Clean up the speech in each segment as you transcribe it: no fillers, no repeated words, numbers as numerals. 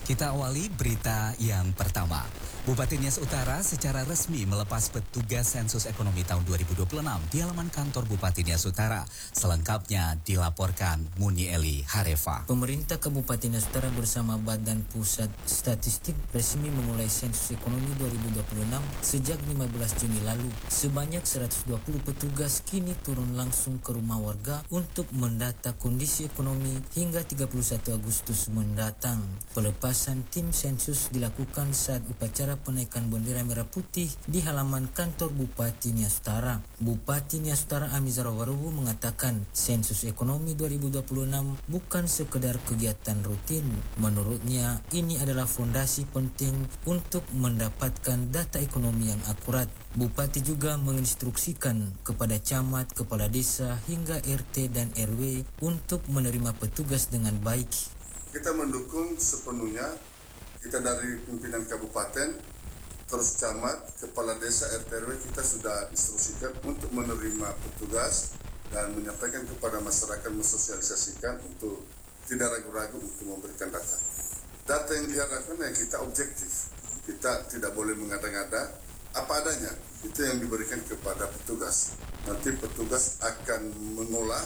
Kita awali berita yang pertama. Bupati Nias Utara secara resmi melepas petugas sensus ekonomi tahun 2026 di halaman kantor Bupati Nias Utara. Selengkapnya dilaporkan Muni Eli Harefa. Pemerintah Kabupaten Nias Utara bersama Badan Pusat Statistik resmi memulai sensus ekonomi 2026 sejak 15 Juni lalu. Sebanyak 120 petugas kini turun langsung ke rumah warga untuk mendata kondisi ekonomi hingga 31 Agustus mendatang. Pelepasan tim sensus dilakukan saat upacara penaikan bendera merah putih di halaman kantor Bupati Nias Utara. Bupati Nias Utara Amizar Waruhu mengatakan sensus ekonomi 2026 bukan sekedar kegiatan rutin. Menurutnya, ini adalah fondasi penting untuk mendapatkan data ekonomi yang akurat. Bupati juga menginstruksikan kepada camat, kepala desa hingga RT dan RW untuk menerima petugas dengan baik. Kita mendukung sepenuhnya, kita dari pimpinan kabupaten, terus camat, kepala desa, RT RW, kita sudah instruksikan untuk menerima petugas dan menyampaikan kepada masyarakat, mensosialisasikan untuk tidak ragu-ragu untuk memberikan data. Data yang diharapkan yang kita objektif, kita tidak boleh mengada-ngada, apa adanya, itu yang diberikan kepada petugas. Nanti petugas akan mengolah,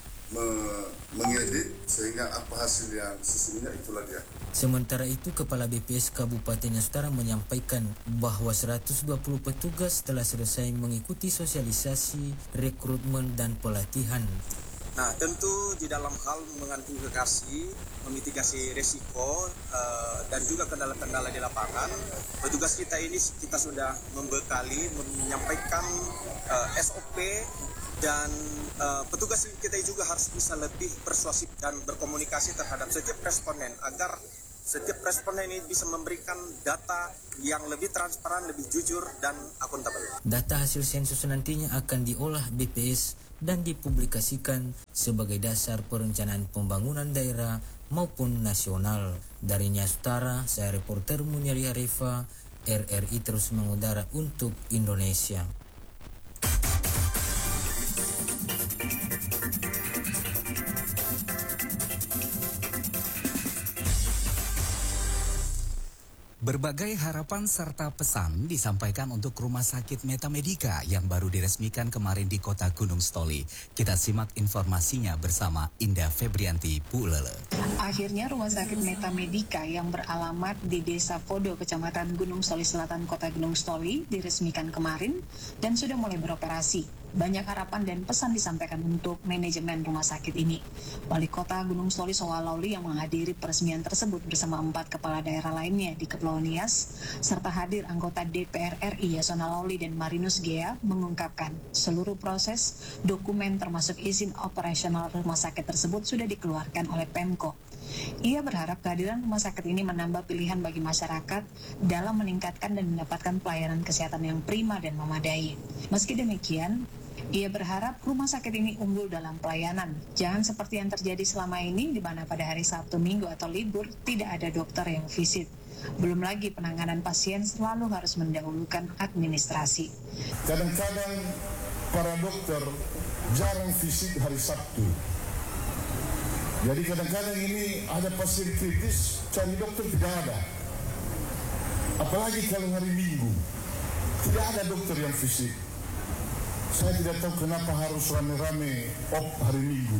mengedit sehingga apa hasil yang sesungguhnya itulah dia. Sementara itu, Kepala BPS Kabupaten Nias Utara menyampaikan bahwa 120 petugas telah selesai mengikuti sosialisasi, rekrutmen dan pelatihan. Nah, tentu di dalam hal mengantisipasi, memitigasi risiko dan juga kendala-kendala di lapangan, petugas kita ini kita sudah membekali, menyampaikan SOP dan petugas kita juga harus bisa lebih persuasif dan berkomunikasi terhadap setiap responden agar setiap responden ini bisa memberikan data yang lebih transparan, lebih jujur dan akuntabel. Data hasil sensus nantinya akan diolah BPS dan dipublikasikan sebagai dasar perencanaan pembangunan daerah maupun nasional. Dari Nias Utara, saya reporter Muni Eli Harefa, RRI terus mengudara untuk Indonesia. Berbagai harapan serta pesan disampaikan untuk Rumah Sakit Metamedika yang baru diresmikan kemarin di Kota Gunung Stoli. Kita simak informasinya bersama Indah Febrianti Pulele. Akhirnya Rumah Sakit Metamedika yang beralamat di Desa Podo, Kecamatan Gunung Stoli Selatan, Kota Gunung Stoli diresmikan kemarin dan sudah mulai beroperasi. Banyak harapan dan pesan disampaikan untuk manajemen rumah sakit ini. Wali Kota Gunung Stoli Sowa Lauli yang menghadiri peresmian tersebut bersama 4 kepala daerah lainnya di Kepulauan Nias, serta hadir anggota DPR RI Yasona Lauli dan Marinus Gea mengungkapkan seluruh proses, dokumen termasuk izin operasional rumah sakit tersebut sudah dikeluarkan oleh Pemko. Ia berharap kehadiran rumah sakit ini menambah pilihan bagi masyarakat dalam meningkatkan dan mendapatkan pelayanan kesehatan yang prima dan memadai. Meski demikian, ia berharap rumah sakit ini unggul dalam pelayanan. Jangan seperti yang terjadi selama ini, di mana pada hari Sabtu, Minggu, atau libur tidak ada dokter yang visit. Belum lagi penanganan pasien selalu harus mendahulukan administrasi. Kadang-kadang para dokter jarang visit hari Sabtu. Jadi kadang-kadang ini ada pasien kritis, cari dokter tidak ada. Apalagi kalau hari Minggu, tidak ada dokter yang visit. Saya tidak tahu kenapa harus rame-rame hari Minggu.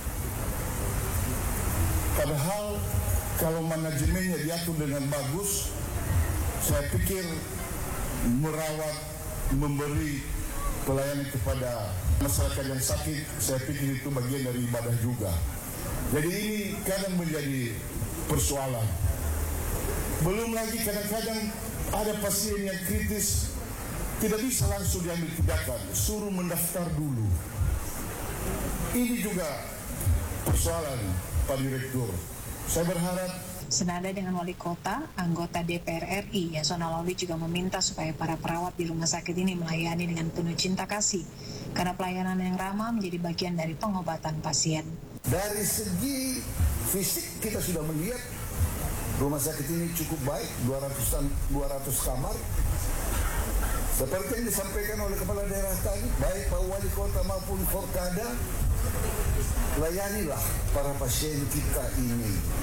Padahal kalau manajemennya diatur dengan bagus, saya pikir merawat, memberi pelayanan kepada masyarakat yang sakit, saya pikir itu bagian dari ibadah juga. Jadi ini kadang menjadi persoalan. Belum lagi kadang-kadang ada pasien yang kritis, tidak bisa langsung diambil tindakan, suruh mendaftar dulu. Ini juga persoalan Pak Direktur. Saya berharap. Senada dengan Wali Kota, anggota DPR RI Yasona Lauli juga meminta supaya para perawat di rumah sakit ini melayani dengan penuh cinta kasih, karena pelayanan yang ramah menjadi bagian dari pengobatan pasien. Dari segi fisik kita sudah melihat rumah sakit ini cukup baik, 200 kamar. Seperti yang disampaikan oleh Kepala Daerah tadi, baik Pak Wali Kota maupun Forkada, layanilah para pasien kita ini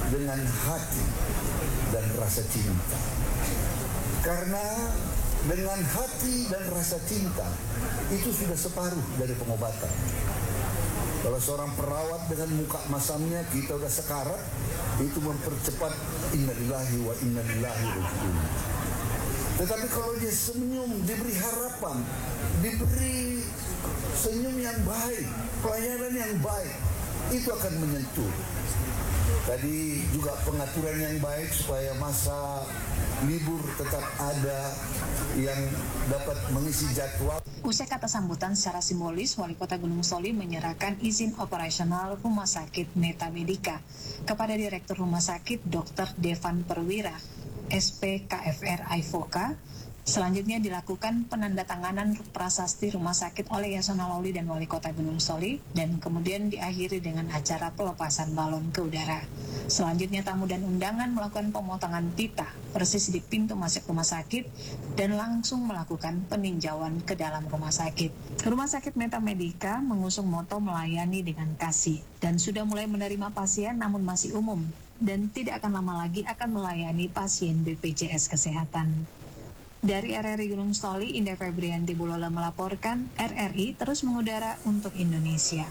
dengan hati dan rasa cinta. Karena dengan hati dan rasa cinta itu sudah separuh dari pengobatan. Kalau seorang perawat dengan muka masamnya kita udah sekarat, itu mempercepat innalillahi wa inna ilaihi raji'un. Tetapi kalau dia senyum, diberi harapan, diberi senyum yang baik, pelayanan yang baik, itu akan menyentuh. Tadi juga pengaturan yang baik supaya masa libur tetap ada yang dapat mengisi jadwal. Usai kata sambutan secara simbolis, Wali Kota Gunung Soli menyerahkan izin operasional Rumah Sakit Meta Medica kepada Direktur Rumah Sakit Dr. Devan Perwira, SPKFR Aifoka. Selanjutnya dilakukan penandatanganan prasasti rumah sakit oleh Yasona Lawli dan Wali Kota Gunung Soli, dan kemudian diakhiri dengan acara pelepasan balon ke udara. Selanjutnya tamu dan undangan melakukan pemotongan pita persis di pintu masuk rumah sakit dan langsung melakukan peninjauan ke dalam rumah sakit. Rumah Sakit Meta Medica mengusung moto melayani dengan kasih dan sudah mulai menerima pasien namun masih umum dan tidak akan lama lagi akan melayani pasien BPJS Kesehatan. Dari RRI Gunung Soli, Indah Febrianti Bulola melaporkan, RRI terus mengudara untuk Indonesia.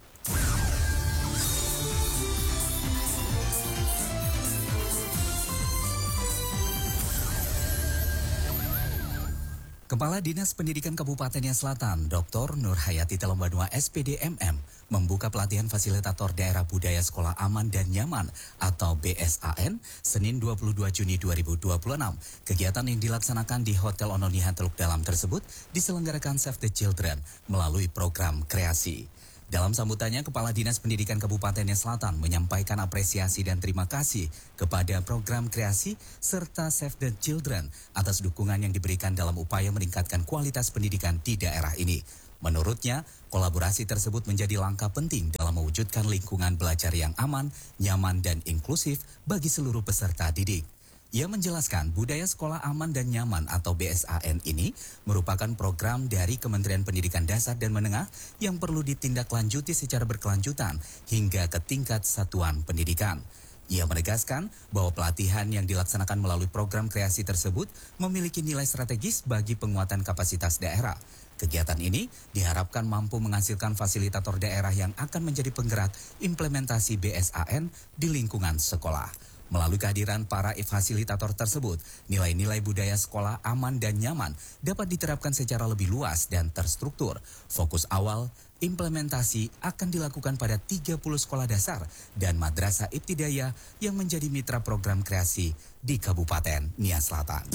Kepala Dinas Pendidikan Kabupaten Nia Selatan, Dr. Nur Hayati Telombanua SPDMM, membuka pelatihan fasilitator daerah budaya sekolah aman dan nyaman atau BSAN Senin 22 Juni 2026. Kegiatan yang dilaksanakan di Hotel Ononihan Teluk Dalam tersebut diselenggarakan Save the Children melalui program kreasi. Dalam sambutannya, Kepala Dinas Pendidikan Kabupaten Nia Selatan menyampaikan apresiasi dan terima kasih kepada program kreasi serta Save the Children atas dukungan yang diberikan dalam upaya meningkatkan kualitas pendidikan di daerah ini. Menurutnya, kolaborasi tersebut menjadi langkah penting dalam mewujudkan lingkungan belajar yang aman, nyaman, dan inklusif bagi seluruh peserta didik. Ia menjelaskan budaya sekolah aman dan nyaman atau BSAN ini merupakan program dari Kementerian Pendidikan Dasar dan Menengah yang perlu ditindaklanjuti secara berkelanjutan hingga ke tingkat satuan pendidikan. Ia menegaskan bahwa pelatihan yang dilaksanakan melalui program kreasi tersebut memiliki nilai strategis bagi penguatan kapasitas daerah. Kegiatan ini diharapkan mampu menghasilkan fasilitator daerah yang akan menjadi penggerak implementasi BSAN di lingkungan sekolah. Melalui kehadiran para fasilitator tersebut, nilai-nilai budaya sekolah aman dan nyaman dapat diterapkan secara lebih luas dan terstruktur. Fokus awal implementasi akan dilakukan pada 30 sekolah dasar dan madrasah ibtidayah yang menjadi mitra program kreasi di Kabupaten Nia Selatan.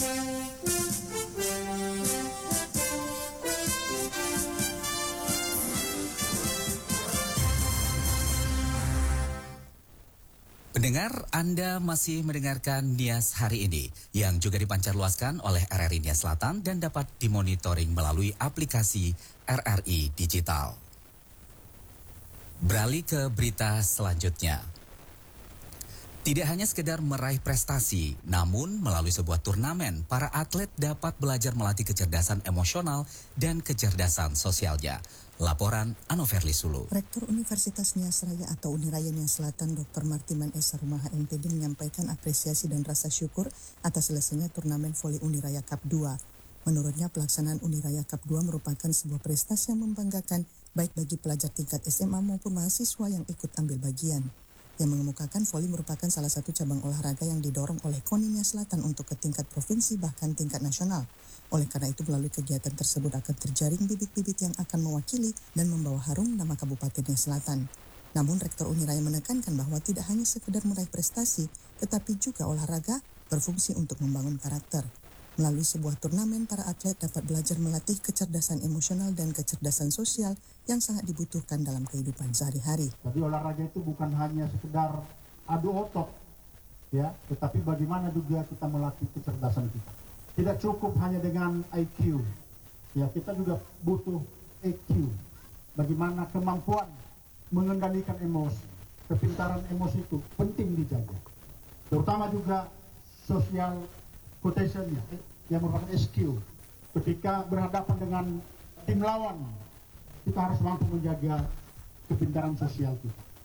Pendengar, Anda masih mendengarkan Nias hari ini yang juga dipancarluaskan oleh RRI Nia Selatan dan dapat dimonitoring melalui aplikasi RRI Digital. Beralih ke berita selanjutnya. Tidak hanya sekedar meraih prestasi, namun melalui sebuah turnamen, para atlet dapat belajar melatih kecerdasan emosional dan kecerdasan sosialnya. Laporan Anoverli Sulu. Rektor Universitas Nias Raya atau Uniraya Nias Selatan Dr. Martiman Esa Rumaha MPD menyampaikan apresiasi dan rasa syukur atas selesainya turnamen voli Uniraya Cup 2. Menurutnya pelaksanaan Uniraya Cup 2 merupakan sebuah prestasi yang membanggakan baik bagi pelajar tingkat SMA maupun mahasiswa yang ikut ambil bagian. Yang mengemukakan voli merupakan salah satu cabang olahraga yang didorong oleh KONI Nias Selatan untuk ke tingkat provinsi bahkan tingkat nasional. Oleh karena itu melalui kegiatan tersebut akan terjaring bibit-bibit yang akan mewakili dan membawa harum nama Kabupaten Nia Selatan. Namun Rektor Uniraya menekankan bahwa tidak hanya sekedar meraih prestasi, tetapi juga olahraga berfungsi untuk membangun karakter. Melalui sebuah turnamen, para atlet dapat belajar melatih kecerdasan emosional dan kecerdasan sosial yang sangat dibutuhkan dalam kehidupan sehari-hari. Jadi olahraga itu bukan hanya sekedar adu otot, ya, tetapi bagaimana juga kita melatih kecerdasan kita. Tidak cukup hanya dengan IQ, ya, kita juga butuh EQ. Bagaimana kemampuan mengendalikan emosi, kepintaran emosi itu penting dijaga. Terutama juga social quotation-nya, yang merupakan SQ. Ketika berhadapan dengan tim lawan, kita harus mampu menjaga kepintaran sosial kita.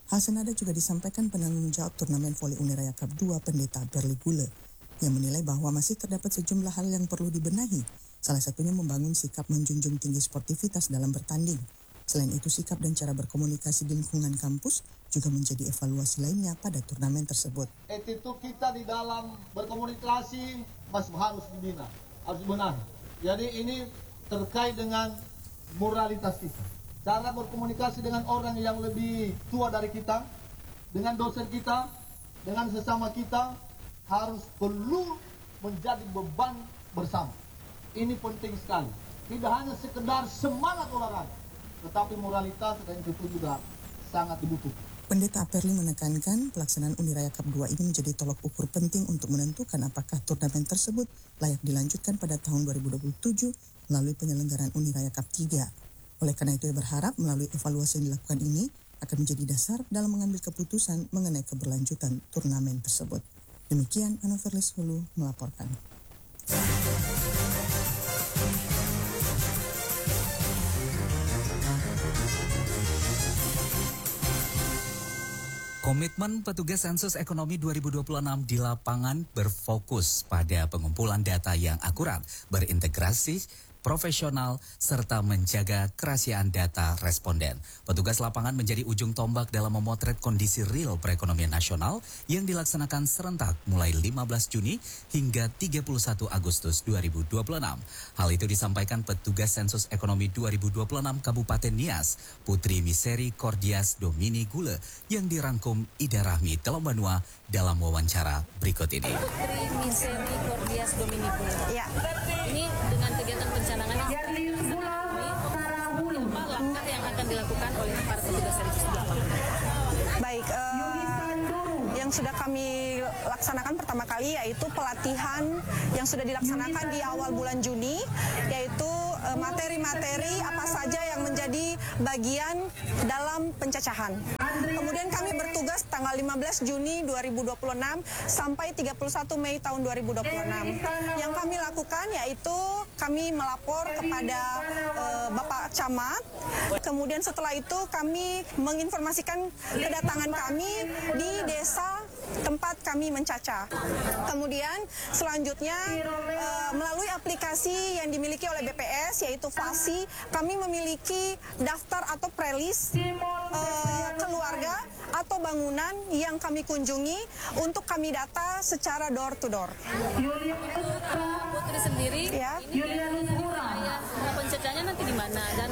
Hal senada juga disampaikan penanggung jawab turnamen voli Uniraya Cup 2 Pendeta Perli Gule, yang menilai bahwa masih terdapat sejumlah hal yang perlu dibenahi, salah satunya membangun sikap menjunjung tinggi sportivitas dalam bertanding. Selain itu, sikap dan cara berkomunikasi di lingkungan kampus juga menjadi evaluasi lainnya pada turnamen tersebut. Attitude kita di dalam berkomunikasi masih harus dibina, harus dibenahi. Jadi ini terkait dengan moralitas kita. Cara berkomunikasi dengan orang yang lebih tua dari kita, dengan dosen kita, dengan sesama kita, harus perlu menjadi beban bersama. Ini penting sekali. Tidak hanya sekedar semangat olahraga, tetapi moralitas dan itu juga sangat dibutuhkan. Pendeta Perli menekankan pelaksanaan Uniraya Cup 2 ini menjadi tolok ukur penting untuk menentukan apakah turnamen tersebut layak dilanjutkan pada tahun 2027 melalui penyelenggaraan Uniraya Cup 3. Oleh karena itu, ia berharap melalui evaluasi yang dilakukan ini akan menjadi dasar dalam mengambil keputusan mengenai keberlanjutan turnamen tersebut. Demikian, Anoverlis Hulu melaporkan. Komitmen petugas sensus ekonomi 2026 di lapangan berfokus pada pengumpulan data yang akurat, berintegrasi, profesional, serta menjaga kerahasiaan data responden. Petugas lapangan menjadi ujung tombak dalam memotret kondisi real perekonomian nasional yang dilaksanakan serentak mulai 15 Juni hingga 31 Agustus 2026. Hal itu disampaikan petugas sensus ekonomi 2026 Kabupaten Nias, Putri Miseri Cordias Domini Gule, yang dirangkum Ida Rahmi Telombanua dalam wawancara berikut ini. Putri Miseri Cordias Domini Gule. Ya. Ini dengan kegiatan pencanangan apa langkah yang akan dilakukan oleh para petugas sensus di lapangan? Baik, yang sudah kami laksanakan pertama kali yaitu pelatihan yang sudah dilaksanakan di awal bulan Juni, yaitu materi-materi apa saja yang menjadi bagian dalam pencacahan. Kemudian kami bertugas tanggal 15 Juni 2026 sampai 31 Mei tahun 2026. Yang kami lakukan yaitu kami melapor kepada Bapak Camat. Kemudian setelah itu kami menginformasikan kedatangan kami di desa tempat kami mencaca. Kemudian selanjutnya melalui aplikasi yang dimiliki oleh BPS yaitu FASI, kami memiliki daftar atau prelis keluarga atau bangunan yang kami kunjungi untuk kami data secara door to door. Putri sendiri, ya. Ini pencacahnya nanti di mana dan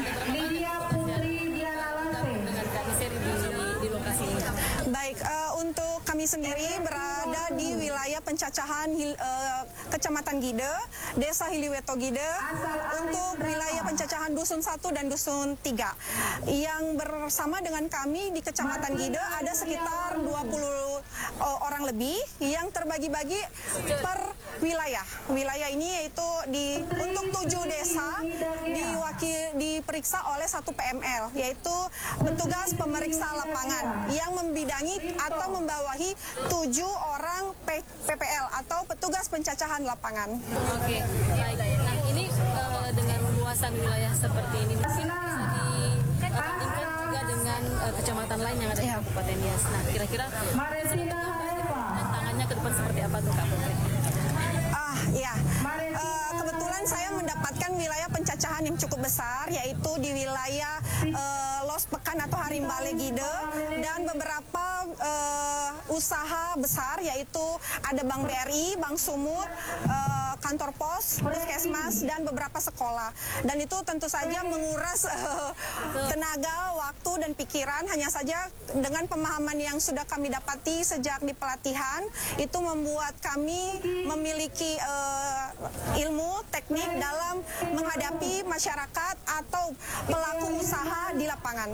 dengan Kak Miseri di lokasi ini? Baik, untuk kami sendiri berada di wilayah pencacahan Kecamatan Gide, Desa Hiliweto Gide, untuk wilayah pencacahan Dusun 1 dan Dusun 3. Yang bersama dengan kami di Kecamatan Gide ada sekitar 20 orang lebih yang terbagi-bagi per wilayah. Wilayah ini yaitu untuk 7 desa diperiksa oleh 1 PML, yaitu petugas pemeriksa lapangan yang membidangi atau membawahi 7 orang PPL atau petugas pencacahan lapangan. Oke, baik. Nah, ini dengan luasan wilayah seperti ini mungkin bisa dibandingkan juga dengan kecamatan lain yang ada di Kabupaten Nias. Nah, kira-kira tantangannya ke depan seperti apa tuh Kak Putri? Ya, kebetulan saya mendapatkan wilayah pencacahan yang cukup besar, yaitu di wilayah Los Pekan atau Harimbale Gide, dan beberapa usaha besar, yaitu ada Bank BRI, Bank Sumut, kantor pos, puskesmas, dan beberapa sekolah. Dan itu tentu saja menguras tenaga, waktu, dan pikiran. Hanya saja dengan pemahaman yang sudah kami dapati sejak di pelatihan, itu membuat kami memiliki ilmu teknik dalam menghadapi masyarakat atau pelaku usaha di lapangan.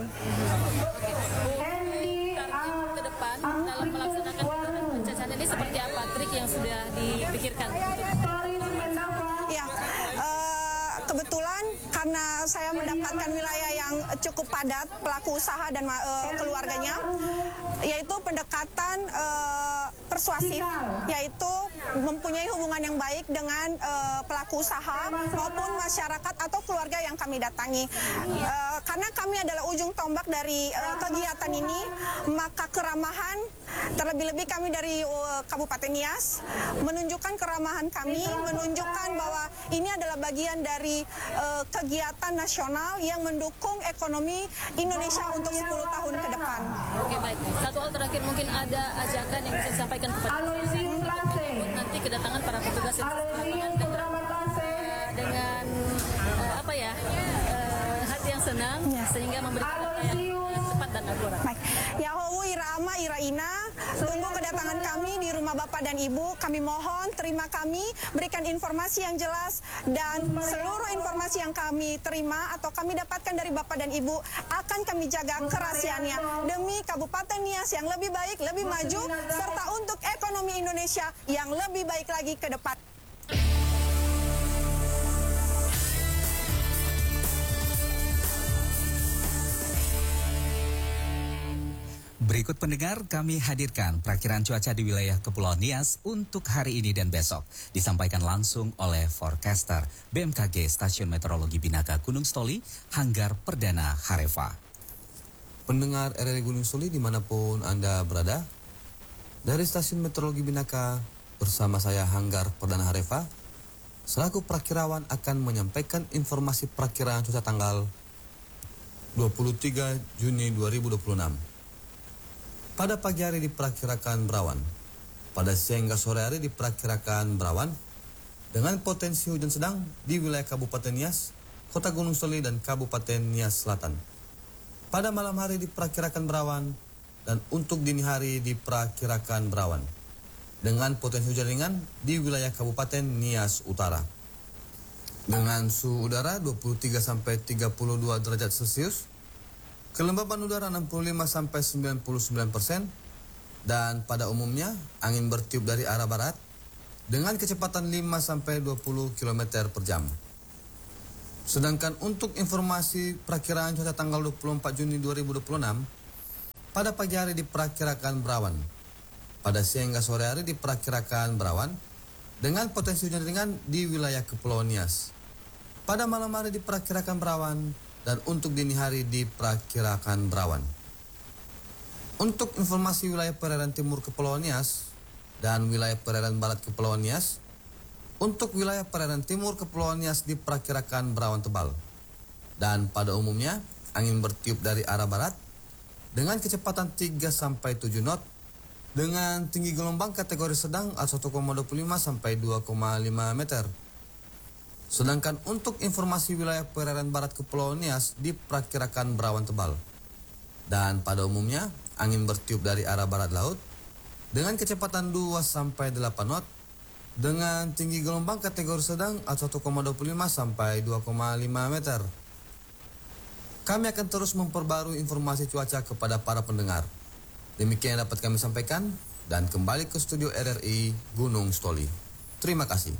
Target ke depan dalam melaksanakan pencacahan ini seperti apa, trik yang sudah dipikirkan? Ya, kebetulan karena saya mendapatkan wilayah yang cukup padat pelaku usaha dan keluarganya, yaitu pendekatan persuasif, yaitu mempunyai hubungan yang baik dengan pelaku usaha maupun masyarakat atau keluarga yang kami datangi. Karena kami adalah ujung tombak dari kegiatan ini, maka keramahan, terlebih-lebih kami dari Kabupaten Nias, menunjukkan keramahan kami, menunjukkan bahwa ini adalah bagian dari kegiatan nasional yang mendukung ekonomi Indonesia untuk 10 tahun ke depan. Oke, baik. Satu hal terakhir, mungkin ada ajakan yang bisa disampaikan kepada nanti kedatangan para petugas dengan hati yang senang, sehingga memberikan data yang tepat dan akurat. Baik. Yahowu Irama Iraina, tunggu kedatangan kami di rumah Bapak dan Ibu. Kami mohon terima kami, berikan informasi yang jelas, dan seluruh informasi yang kami terima atau kami dapatkan dari Bapak dan Ibu akan kami jaga kerahasiaannya demi Kabupaten Nias yang lebih baik, lebih maju, serta untuk ekonomi Indonesia yang lebih baik lagi ke depan. Berikut pendengar, kami hadirkan perakiran cuaca di wilayah Kepulauan Nias untuk hari ini dan besok. Disampaikan langsung oleh forecaster BMKG Stasiun Meteorologi Binaka Gunung Stoli, Hanggar Perdana Hareva. Pendengar RRI Gunung Stoli dimanapun Anda berada, dari Stasiun Meteorologi Binaka bersama saya Hanggar Perdana Hareva, selaku perakirawan akan menyampaikan informasi perakiraan cuaca tanggal 23 Juni 2026. Pada pagi hari diperkirakan berawan. Pada siang hingga sore hari diperkirakan berawan dengan potensi hujan sedang di wilayah Kabupaten Nias, Kota Gunung Stoli, dan Kabupaten Nias Selatan. Pada malam hari diperkirakan berawan dan untuk dini hari diperkirakan berawan dengan potensi hujan ringan di wilayah Kabupaten Nias Utara. Dengan suhu udara 23 sampai 32 derajat Celcius, kelembapan udara 65-99%, dan pada umumnya angin bertiup dari arah barat dengan kecepatan 5-20 km per jam. Sedangkan untuk informasi perakiraan cuaca tanggal 24 Juni 2026, pada pagi hari diperkirakan berawan. Pada siang hingga sore hari diperkirakan berawan dengan potensi hujan ringan di wilayah Kepulauan Nias. Pada malam hari diperkirakan berawan dan untuk dini hari diperkirakan berawan. Untuk informasi wilayah perairan timur Kepulauan Nias dan wilayah perairan barat Kepulauan Nias, untuk wilayah perairan timur Kepulauan Nias diperkirakan berawan tebal. Dan pada umumnya angin bertiup dari arah barat dengan kecepatan 3-7 knot dengan tinggi gelombang kategori sedang atau 1,25 sampai 2,5 meter. Sedangkan untuk informasi wilayah perairan barat Kepulauan Nias diperkirakan berawan tebal. Dan pada umumnya angin bertiup dari arah barat laut dengan kecepatan 2-8 knot dengan tinggi gelombang kategori sedang atau 1,25 sampai 2,5 meter. Kami akan terus memperbarui informasi cuaca kepada para pendengar. Demikian yang dapat kami sampaikan, dan kembali ke studio RRI Gunung Stoli. Terima kasih.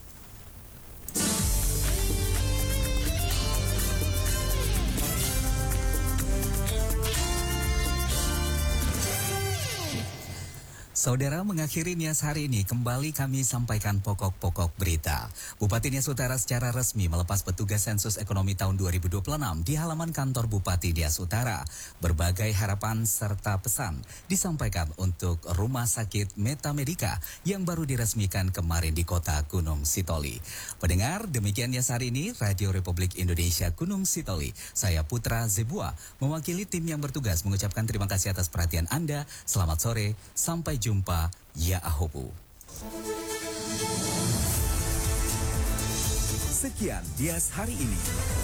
Saudara, mengakhiri Nias hari ini, kembali kami sampaikan pokok-pokok berita. Bupati Nias Utara secara resmi melepas petugas sensus ekonomi tahun 2026 di halaman kantor Bupati Nias Utara. Berbagai harapan serta pesan disampaikan untuk Rumah Sakit Metamedika yang baru diresmikan kemarin di Kota Gunung Sitoli. Pendengar, demikian Nias hari ini, Radio Republik Indonesia Gunung Sitoli. Saya Putra Zebua, mewakili tim yang bertugas mengucapkan terima kasih atas perhatian Anda. Selamat sore, sampai jumpa. Ya Ahobu. Sekian Nias hari ini.